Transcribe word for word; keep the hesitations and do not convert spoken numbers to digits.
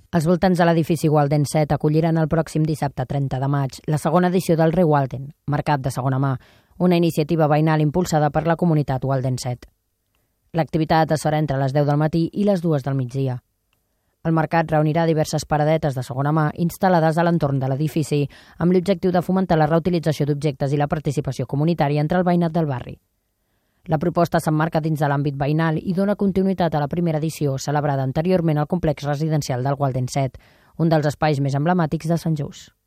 Els voltants de l'edifici Walden set acolliran el pròxim dissabte trenta de maig la segona edició del Rei Walden, Mercat de Segona Mà, una iniciativa veïnal impulsada per la comunitat Walden set. L'activitat es farà entre les deu del matí i les dues del migdia. El mercat reunirà diverses paradetes de segona mà instal·lades a l'entorn de l'edifici amb l'objectiu de fomentar la reutilització d'objectes i la participació comunitària entre el veïnat del barri. La proposta s'emmarca dins de l'àmbit veïnal i dona continuïtat a la primera edició celebrada anteriorment al complex residencial del Walden set, un dels espais més emblemàtics de Sant Just.